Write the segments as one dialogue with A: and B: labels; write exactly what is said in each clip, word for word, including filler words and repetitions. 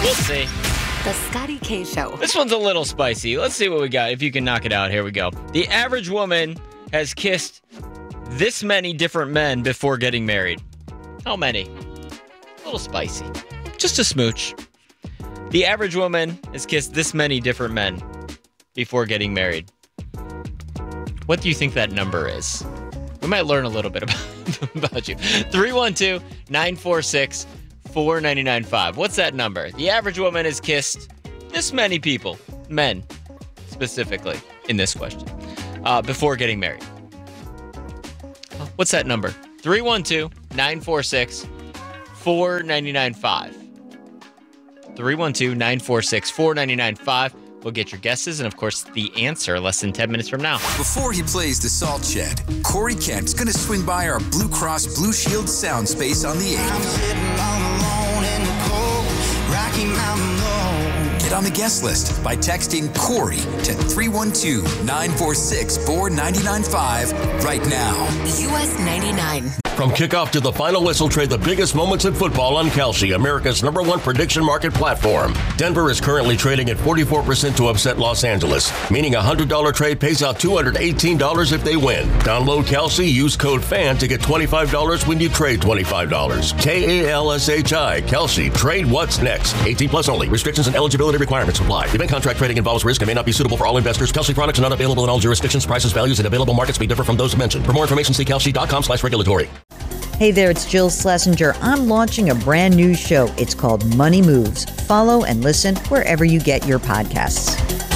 A: We'll see.
B: The Scotty K Show.
A: This one's a little spicy. Let's see what we got. If you can knock it out, here we go. The average woman has kissed this many different men before getting married. How many? A little spicy. Just a smooch. The average woman has kissed this many different men before getting married. What do you think that number is? We might learn a little bit about, about you. three one two, nine four six, four nine nine five. What's that number? The average woman has kissed this many people, men specifically, in this question, uh, before getting married. What's that number? three one two, nine four six, four nine nine five. three one two, nine four six, four nine nine five. We'll get your guesses and, of course, the answer less than ten minutes from now.
C: Before he plays the Salt Shed, Corey Kent's going to swing by our Blue Cross Blue Shield sound space on the eighth. I'm sitting all alone in the cold, Rocky Mountain Road. Get on the guest list by texting Corey to three one two, nine four six, four nine nine five right now.
B: U S ninety-nine.
D: From kickoff to the final whistle, trade the biggest moments in football on Kalshi, America's number one prediction market platform. Denver is currently trading at forty-four percent to upset Los Angeles, meaning a one hundred dollars trade pays out two hundred eighteen dollars if they win. Download Kalshi, use code FAN to get twenty-five dollars when you trade twenty-five dollars. K A L S H I, Kalshi. Trade what's next. eighteen plus only. Restrictions and eligibility requirements apply. Event contract trading involves risk and may not be suitable for all investors. Kalshi products are not available in all jurisdictions. Prices, values, and available markets may differ from those mentioned. For more information, see kalshi.com slash regulatory.
E: Hey there, it's Jill Schlesinger. I'm launching a brand new show. It's called Money Moves. Follow and listen wherever you get your podcasts.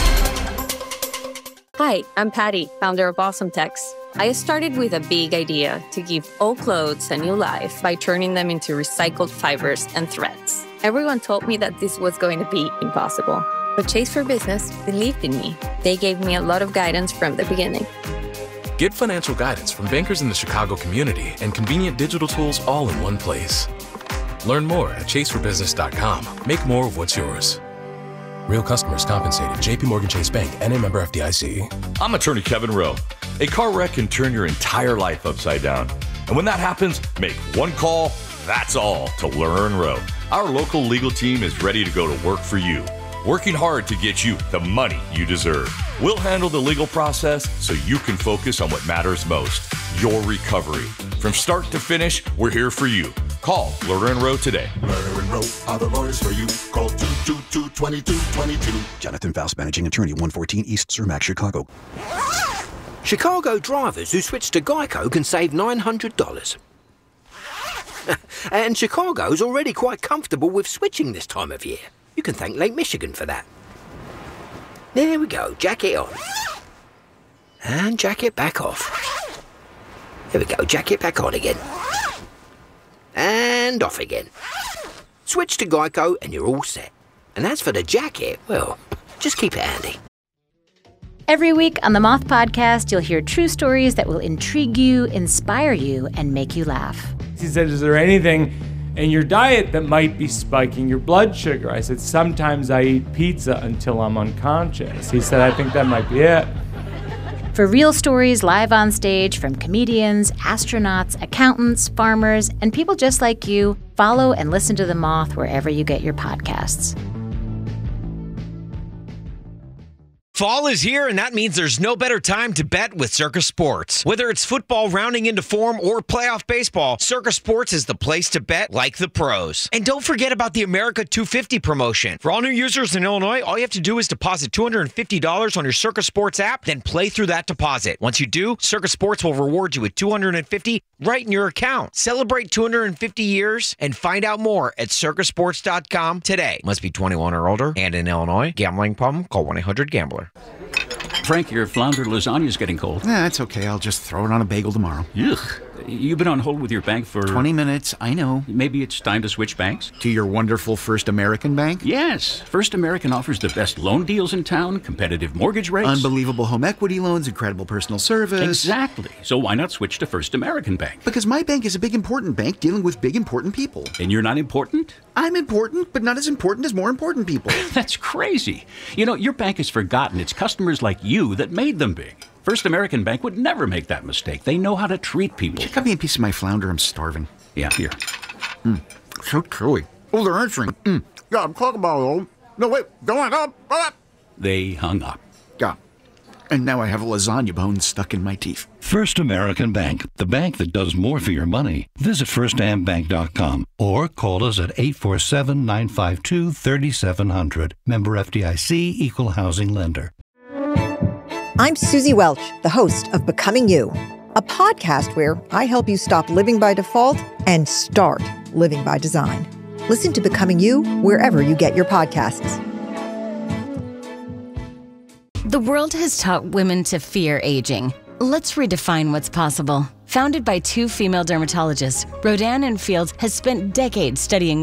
F: Hi, I'm Patty, founder of Awesome Tex. I started with a big idea to give old clothes a new life by turning them into recycled fibers and threads. Everyone told me that this was going to be impossible, but Chase for Business believed in me. They gave me a lot of guidance from the beginning.
G: Get financial guidance from bankers in the Chicago community and convenient digital tools all in one place. Learn more at chase for business dot com. Make more of what's yours. Real customers compensated. J P Morgan Chase Bank, N A member F D I C.
H: I'm attorney Kevin Rowe. A car wreck can turn your entire life upside down. And when that happens, make one call, that's all, to Learn Rowe. Our local legal team is ready to go to work for you, working hard to get you the money you deserve. We'll handle the legal process so you can focus on what matters most, your recovery. From start to finish, we're here for you. Call Lerner and Rowe today.
I: Lerner and Rowe are the lawyers for you. Call two two two, two two two two.
J: Jonathan Faust, managing attorney, one fourteen East Cermak, Chicago.
K: Chicago drivers who switch to Geico can save nine hundred dollars. And Chicago's already quite comfortable with switching this time of year. You can thank Lake Michigan for that. There we go, jacket on. And jacket back off. There we go, jacket back on again. And off again. Switch to Geico and you're all set. And as for the jacket, well, just keep it handy.
L: Every week on the Moth Podcast, you'll hear true stories that will intrigue you, inspire you, and make you laugh.
M: He said, is there anything in your diet that might be spiking your blood sugar? I said, sometimes I eat pizza until I'm unconscious. He said, I think that might be it.
L: For real stories live on stage from comedians, astronauts, accountants, farmers, and people just like you, follow and listen to The Moth wherever you get your podcasts.
N: Fall is here, and that means there's no better time to bet with Circa Sports. Whether it's football rounding into form or playoff baseball, Circa Sports is the place to bet like the pros. And don't forget about the America two fifty promotion. For all new users in Illinois, all you have to do is deposit two hundred fifty dollars on your Circa Sports app, then play through that deposit. Once you do, Circa Sports will reward you with two hundred fifty dollars right in your account. Celebrate two hundred fifty years and find out more at circa sports dot com today. Must be twenty-one or older and in Illinois. Gambling problem? Call one eight hundred gambler.
O: Frank, your flounder lasagna's getting cold.
P: Nah, it's okay. I'll just throw it on a bagel tomorrow.
O: Ugh. You've been on hold with your bank for...
P: twenty minutes, I know.
O: Maybe it's time to switch banks?
P: To your wonderful First American Bank?
O: Yes. First American offers the best loan deals in town, competitive mortgage rates.
P: Unbelievable home equity loans, incredible personal service.
O: Exactly. So why not switch to First American Bank?
P: Because my bank is a big important bank dealing with big important people.
O: And you're not important?
P: I'm important, but not as important as more important people.
O: That's crazy. You know, your bank has forgotten it's customers like you that made them big. First American Bank would never make that mistake. They know how to treat people.
P: Cut me a piece of my flounder. I'm starving.
O: Yeah, here.
P: Mm, so chewy. Oh, they're answering. Mm, Yeah, I'm talking about. No, wait. Go on. Go on.
O: They hung up.
P: Yeah. And now I have a lasagna bone stuck in my teeth.
Q: First American Bank, the bank that does more for your money. Visit first am bank dot com or call us at eight four seven, nine five two, three seven zero zero. Member F D I C, Equal Housing Lender.
R: I'm Susie Welch, the host of Becoming You, a podcast where I help you stop living by default and start living by design. Listen to Becoming You wherever you get your podcasts.
S: The world has taught women to fear aging. Let's redefine what's possible. Founded by two female dermatologists, Rodan and Fields has spent decades studying